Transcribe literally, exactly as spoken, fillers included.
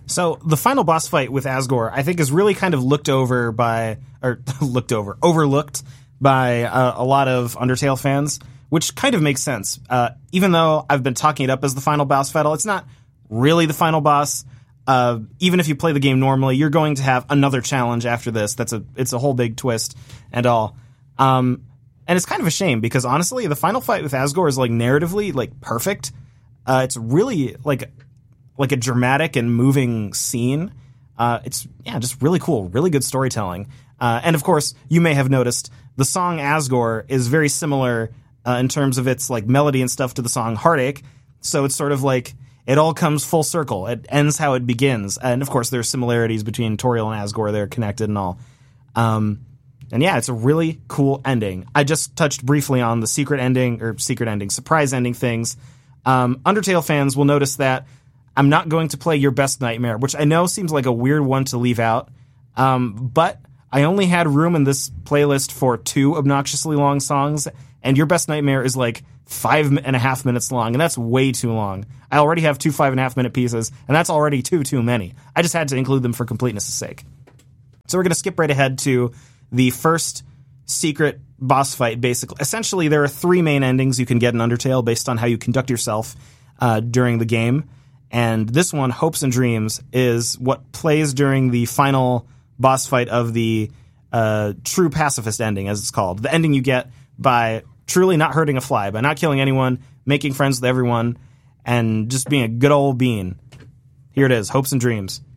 So the final boss fight with Asgore, I think, is really kind of looked over by, or looked over, overlooked by uh, a lot of Undertale fans, which kind of makes sense. Uh, even though I've been talking it up as the final boss battle, it's not really the final boss. Uh, even if you play the game normally, you're going to have another challenge after this. That's a, it's a whole big twist and all. Um, and it's kind of a shame because honestly, the final fight with Asgore is like narratively like perfect. Uh, it's really like like a dramatic and moving scene. Uh, it's yeah, just really cool, really good storytelling. Uh, and of course, you may have noticed the song Asgore is very similar uh, in terms of its like melody and stuff to the song Heartache. So it's sort of like it all comes full circle. It ends how it begins. And of course, there's similarities between Toriel and Asgore. They're connected and all. Um, and yeah, it's a really cool ending. I just touched briefly on the secret ending or secret ending, surprise ending things. Um, Undertale fans will notice that I'm not going to play Your Best Nightmare, which I know seems like a weird one to leave out. Um, but I only had room in this playlist for two obnoxiously long songs, and Your Best Nightmare is like five and a half minutes long, and that's way too long. I already have two five and a half minute pieces, and that's already too, too many. I just had to include them for completeness' sake. So we're going to skip right ahead to the first secret boss fight, basically. Essentially, there are three main endings you can get in Undertale based on how you conduct yourself uh, during the game. And this one, Hopes and Dreams, is what plays during the final boss fight of the uh, true pacifist ending, as it's called. The ending you get by truly not hurting a fly, by not killing anyone, making friends with everyone, and just being a good old bean. Here it is, Hopes and Dreams.